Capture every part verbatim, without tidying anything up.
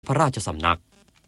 พระราชสำนัก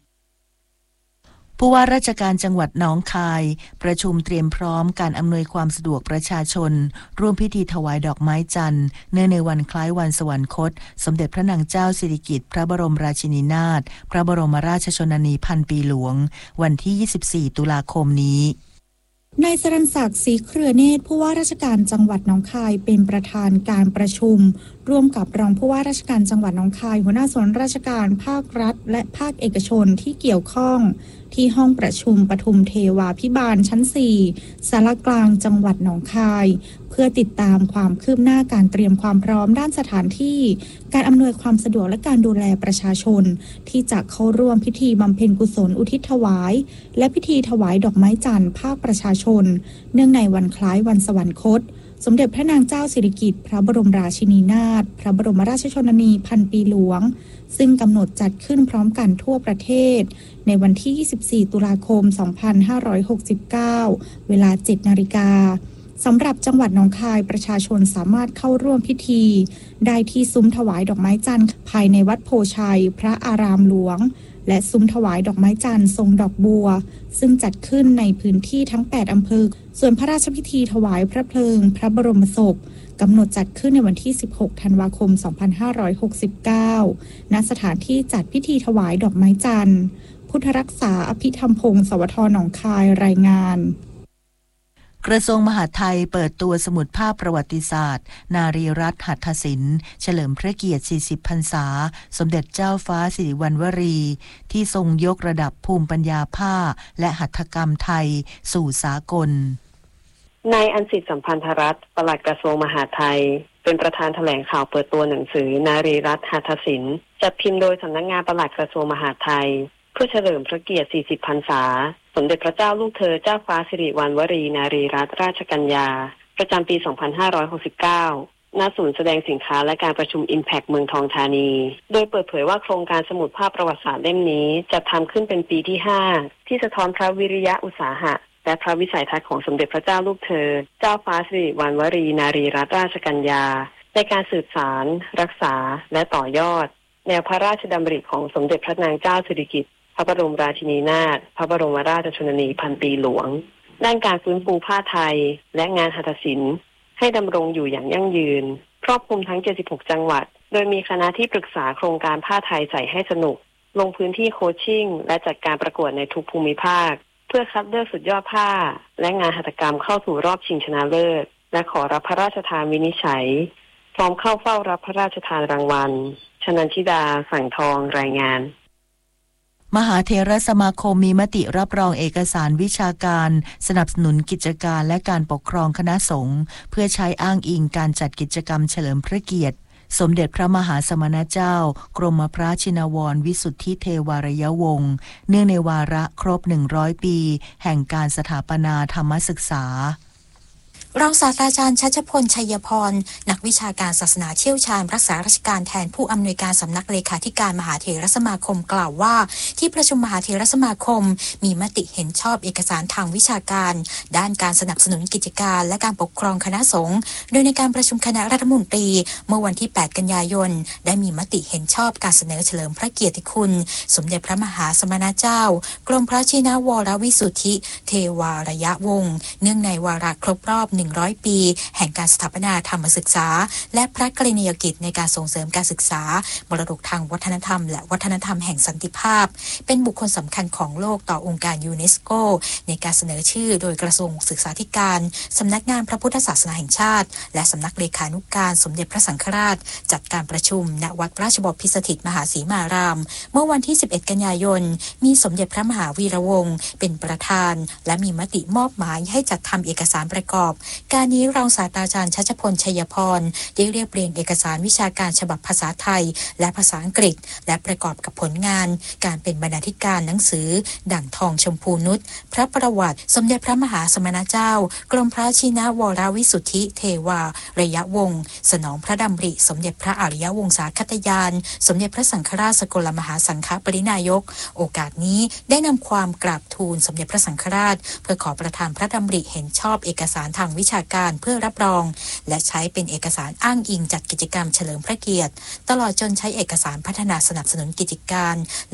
ผู้ว่าราชการจังหวัดหนองคายประชุมเตรียมพร้อมการอำนวยความสะดวกประชาชนร่วมพิธีถวายดอกไม้จันทร์เนื่องในวันคล้ายวันสวรรคตสมเด็จพระนางเจ้าสิริกิติ์พระบรมราชินีนาถพระบรมราชชนนีพันปีหลวงวันที่ยี่สิบสี่ตุลาคมนี้นายสรัญศักดิ์ศรีเครือเนตรผู้ว่าราชการจังหวัดหนองคายเป็นประธานการประชุมร่วมกับรองผู้ว่าราชการจังหวัดหนองคายหัวหน้าส่วนราชการภาครัฐและภาคเอกชนที่เกี่ยวข้องที่ห้องประชุมปทุมเทวาภิบาลชั้นสี่ศาลากลางจังหวัดหนองคายเพื่อติดตามความคืบหน้าการเตรียมความพร้อมด้านสถานที่การอำนวยความสะดวกและการดูแลประชาชนที่จะเข้าร่วมพิธีบำเพ็ญกุศลอุทิศถวายและพิธีถวายดอกไม้จันทร์ภาคประชาชนเนื่องในวันคล้ายวันสวรรคตสมเด็จพระนางเจ้าสิริกิติ์พระบรมราชินีนาถพระบรมราชชนนีพันปีหลวงซึ่งกำหนดจัดขึ้นพร้อมกันทั่วประเทศในวันที่ยี่สิบสี่ตุลาคมสองพันห้าร้อยหกสิบเก้าเวลา เจ็ดนาฬิกาสำหรับจังหวัดหนองคายประชาชนสามารถเข้าร่วมพิธีได้ที่ซุ้มถวายดอกไม้จันทร์ภายในวัดโพชัยพระอารามหลวงและซุ้มถวายดอกไม้จันทร์ทรงดอกบัวซึ่งจัดขึ้นในพื้นที่ทั้งแปดอำเภอส่วนพระราชพิธีถวายพระเพลิงพระบรมศพกำหนดจัดขึ้นในวันที่สิบหกธันวาคมสองพันห้าร้อยหกสิบเก้าณสถานที่จัดพิธีถวายดอกไม้จันทร์พุทธรักษาอภิธรรมพงศ์สวทหนองคายรายงานกระทรวงมหาดไทยเปิดตัวสมุดภาพประวัติศาสตร์นารีรัตน์หัตถศิลป์เฉลิมพระเกียรติสี่สิบพรรษาสมเด็จเจ้าฟ้าสิริวัณวรีที่ทรงยกระดับภูมิปัญญาผ้าและหัตถกรรมไทยสู่สากลนายอัญสิทธิ์สัมพันธรัตน์ปลัดกระทรวงมหาดไทยเป็นประธานแถลงข่าวเปิดตัวหนังสือนารีรัตน์หัตถศิลป์จัดพิมพ์โดยสำนักงานปลัดกระทรวงมหาดไทยเพื่อเฉลิมพระเกียรติสี่สิบพรรษาสมเด็จพระเจ้าลูกเธอเจ้าฟ้าสิริวัณวรีนารีรัตน์ราชกัญญาประจำปีสองพันห้าร้อยหกสิบเก้าณศูนย์แสดงสินค้าและการประชุม Impact เมืองทองธานีโดยเปิดเผยว่าโครงการสมุดภาพประวัติศาสตร์เล่มนี้จัดทำขึ้นเป็นปีที่ห้าที่สะท้อนพระวิริยะอุตสาหะและพระวิสัยทัศน์ของสมเด็จพระเจ้าลูกเธอเจ้าฟ้าสิริวัณวรีนารีรัตน์ราชกัญญาในการสืบสานรักษาและต่อยอดแนวพระราชดำริของสมเด็จพระนางเจ้าสิริกิติ์พระบรมราชินีนาถพระบรมราชชนนีพันปีหลวงด้านการฟื้นฟูผ้าไทยและงานหัตถศิลป์ให้ดำรงอยู่อย่างยั่งยืนครอบคลุมทั้งเจ็ดสิบหกจังหวัดโดยมีคณะที่ปรึกษาโครงการผ้าไทยใส่ให้สนุกลงพื้นที่โคชชิ่งและจัดการประกวดในทุกภูมิภาคเพื่อคัดเลือกสุดยอดผ้าและงานหัตถกรรมเข้าสู่รอบชิงชนะเลิศและขอรับพระราชทานวินิจฉัยพร้อมเข้าเฝ้ารับพระราชทานรางวัลชนันทิดาสั่งทองรายงานมหาเถรสมาคมมีมติรับรองเอกสารวิชาการสนับสนุนกิจการและการปกครองคณะสงฆ์เพื่อใช้อ้างอิงการจัดกิจกรรมเฉลิมพระเกียรติสมเด็จพระมหาสมณเจ้ากรมพระชินวรวิสุทธิเทวารยวงศ์เนื่องในวาระครบหนึ่งร้อยปีแห่งการสถาปนาธรรมศึกษารองศาสตราจารย์ชัชพลชัยพรนักวิชาการศาสนาเชี่ยวชาญรักษาราชการแทนผู้อำนวยการสำนักเลขาธิการมหาเถรสมาคมกล่าวว่าที่ประชุมมหาเถรสมาคมมีมติเห็นชอบเอกสารทางวิชาการด้านการสนับสนุนกิจการและการปกครองคณะสงฆ์โดยในการประชุมคณะรัฐมนตรีเมื่อวันที่แปดกันยายนได้มีมติเห็นชอบการเสนอเฉลิมพระเกียรติคุณสมเด็จพระมหาสมณเจ้ากรมพระชินวรวิสุทธิเทวารยวงศ์เนื่องในวาระครบรอบหนึ่งร้อยปีแห่งการสถาปนาธรรมศึกษาและพระกรณียกิจในการส่งเสริมการศึกษามรดกทางวัฒนธรรมและวัฒนธรรมแห่งสันติภาพเป็นบุคคลสำคัญของโลกต่อองค์การยูเนสโกในการเสนอชื่อโดยกระทรวงศึกษาธิการสำนักงานพระพุทธศาสนาแห่งชาติและสำนักเลขานุการสมเด็จพระสังฆราชจัดการประชุมณวัดราชบพิสถิตมหาศรีมารามเมื่อวันที่สิบเอ็ดกันยายนมีสมเด็จพระมหาวีระวงศ์เป็นประธานและมีมติมอบหมายให้จัดทำเอกสารประกอบการนี้รองศาสตราจารย์ชัชพลชัยพรได้เรียบเรียงเอกสารวิชาการฉบับภาษาไทยและภาษาอังกฤษและประกอบกับผลงานการเป็นบรรณาธิการหนังสือด่างทองชมพูนุชพระประวัติสมเด็จพระมหาสมณเจ้ากรมพระชินวรวิสุทธิเทวารยวงศ์สนองพระดำริสมเด็จพระอริยวงศาคตยานสมเด็จพระสังฆราชสกลมหาสังฆปรินายกโอกาสนี้ได้นำความกราบทูลสมเด็จพระสังฆราชเพื่อขอประทานพระดำริเห็นชอบเอกสารทางวิวิชาการเพื่อรับรองและใช้เป็นเอกสารอ้างอิงจัดกิจกรรมเฉลิมพระเกียรติตลอดจนใช้เอกสารพัฒนาสนับสนุนกิจการ